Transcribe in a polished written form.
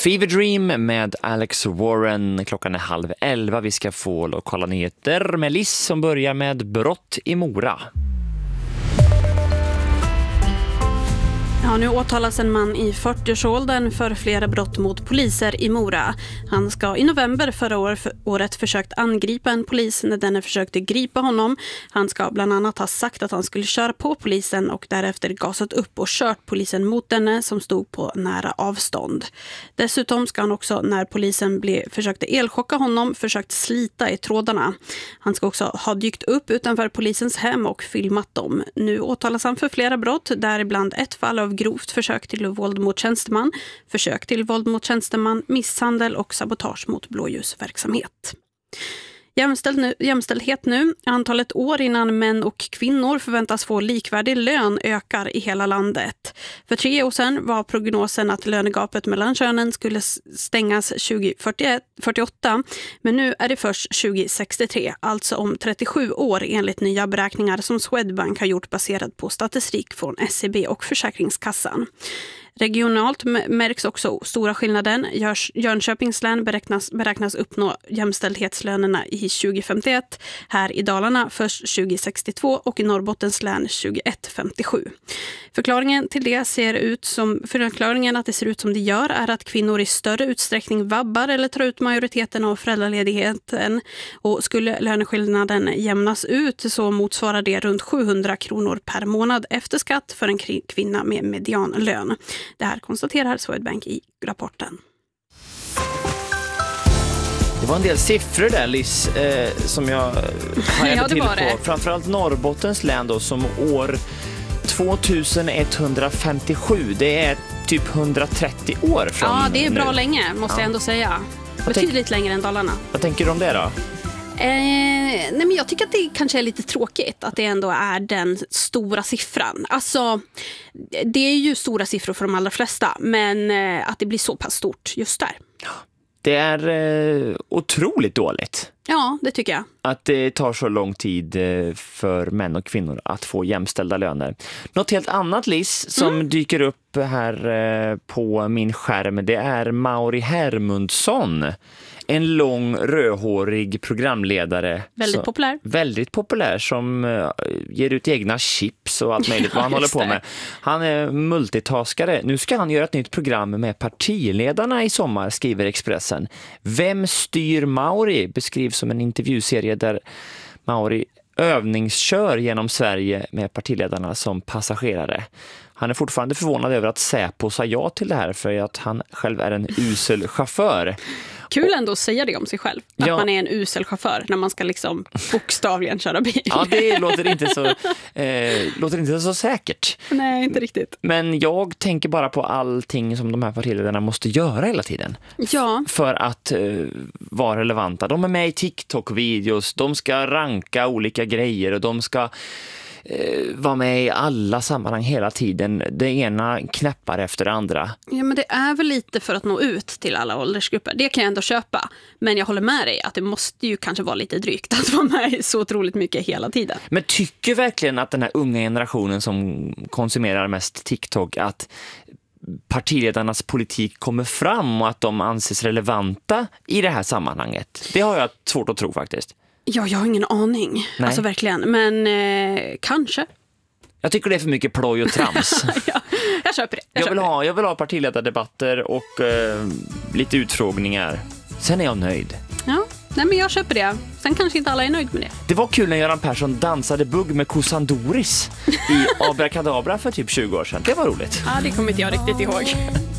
Fever Dream med Alex Warren. Klockan är 10:30. Vi ska få lokala nyheter med Liss som börjar med brott i Mora. Ja, nu åtalas en man i 40-årsåldern för flera brott mot poliser i Mora. Han ska i november förra året försökt angripa en polis när denne försökte gripa honom. Han ska bland annat ha sagt att han skulle köra på polisen och därefter gasat upp och kört polisen mot denne som stod på nära avstånd. Dessutom ska han också, när polisen försökte elchocka honom, försökt slita i trådarna. Han ska också ha dykt upp utanför polisens hem och filmat dem. Nu åtalas han för flera brott, däribland ett fall av grovt försök till våld mot tjänsteman, försök till våld mot tjänsteman, misshandel och sabotage mot blåljusverksamhet. Jämställdhet nu. Antalet år innan män och kvinnor förväntas få likvärdig lön ökar i hela landet. För 3 år sedan var prognosen att lönegapet mellan könen skulle stängas 2048, men nu är det först 2063, alltså om 37 år enligt nya beräkningar som Swedbank har gjort baserat på statistik från SCB och Försäkringskassan. Regionalt märks också stora skillnaden. Jönköpings län beräknas uppnå jämställdhetslönerna i 2051, här i Dalarna först 2062 och i Norrbottens län 2157. Förklaringen att det ser ut som det gör är att kvinnor i större utsträckning vabbar eller tar ut majoriteten av föräldraledigheten, och skulle löneskillnaden jämnas ut så motsvarar det runt 700 kronor per månad efter skatt för en kvinna med medianlön. Det här konstaterar Swedbank i rapporten. Det var en del siffror där, Liss, som jag hajade till på. Framförallt Norrbottens län då, som år 2157. Det är typ 130 år från. Ja, det är bra länge, måste jag ändå säga. Betydligt längre än Dalarna. Vad tänker du om det då? Nej, men jag tycker att det kanske är lite tråkigt att det ändå är den stora siffran. Alltså, det är ju stora siffror för de allra flesta, men att det blir så pass stort just där. Det är otroligt dåligt. Ja, det tycker jag. Att det tar så lång tid för män och kvinnor att få jämställda löner. Något helt annat, Liss, som dyker upp här på min skärm, det är Mauri Hermundsson. En lång, rödhårig programledare. Väldigt populär. Väldigt populär, som ger ut egna chips och allt möjligt vad han håller på med. Han är multitaskare. Nu ska han göra ett nytt program med partiledarna i sommar, skriver Expressen. Vem styr Mauri? Beskrivs som en intervjuserie där Mauri övningskör genom Sverige med partiledarna som passagerare. Han är fortfarande förvånad över att Säpo sa ja till det här, för att han själv är en usel chaufför. Kul ändå att säga det om sig själv. Att man är en usel chaufför när man ska liksom bokstavligen köra bil. Ja, det låter inte så säkert. Nej, inte riktigt. Men jag tänker bara på allting som de här partiledarna måste göra hela tiden. Ja. För att vara relevanta. De är med i TikTok-videos. De ska ranka olika grejer och de ska vara med i alla sammanhang hela tiden. Det ena knäppar efter det andra. Ja, men det är väl lite för att nå ut till alla åldersgrupper. Det kan jag ändå köpa. Men jag håller med dig att det måste ju kanske vara lite drygt att vara med så otroligt mycket hela tiden. Men tycker verkligen att den här unga generationen som konsumerar mest TikTok, att partiledarnas politik kommer fram och att de anses relevanta i det här sammanhanget? Det har jag svårt att tro faktiskt. Ja, jag har ingen aning. Nej. Alltså verkligen. Men kanske. Jag tycker det är för mycket ploj och trams. Ja, jag köper det. Jag vill ha partiledardebatter och lite utfrågningar. Sen är jag nöjd. Ja, nej, men jag köper det. Sen kanske inte alla är nöjd med det. Det var kul när Göran Persson dansade bugg med kossan Doris i Abracadabra för typ 20 år sedan. Det var roligt. Ja, det kommer inte jag riktigt ihåg.